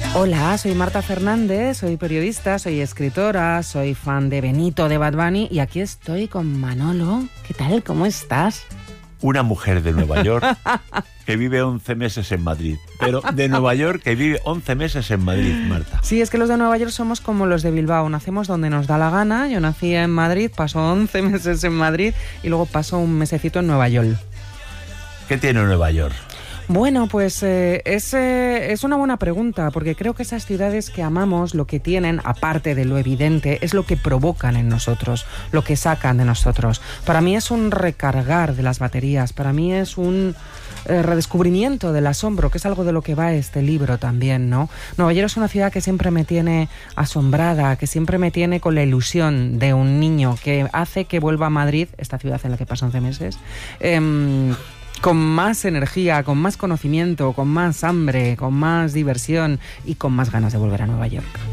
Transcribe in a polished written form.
Hola, soy Marta Fernández, soy periodista, soy escritora, soy fan de Benito, de Bad Bunny, y aquí estoy con Manolo. ¿Qué tal? ¿Cómo estás? Una mujer de Nueva York que vive 11 meses en Madrid. Pero de Nueva York que vive 11 meses en Madrid, Marta. Sí, es que los de Nueva York somos como los de Bilbao, nacemos donde nos da la gana. Yo nací en Madrid, paso 11 meses en Madrid y luego paso un mesecito en Nueva York. ¿Qué tiene Nueva York? Bueno, pues es una buena pregunta, porque creo que esas ciudades que amamos, lo que tienen, aparte de lo evidente, es lo que provocan en nosotros, lo que sacan de nosotros. Para mí es un recargar de las baterías, para mí es un redescubrimiento del asombro, que es algo de lo que va este libro también, ¿no? Nueva York es una ciudad que siempre me tiene asombrada, que siempre me tiene con la ilusión de un niño que hace que vuelva a Madrid, esta ciudad en la que paso 11 meses, con más energía, con más conocimiento, con más hambre, con más diversión y con más ganas de volver a Nueva York.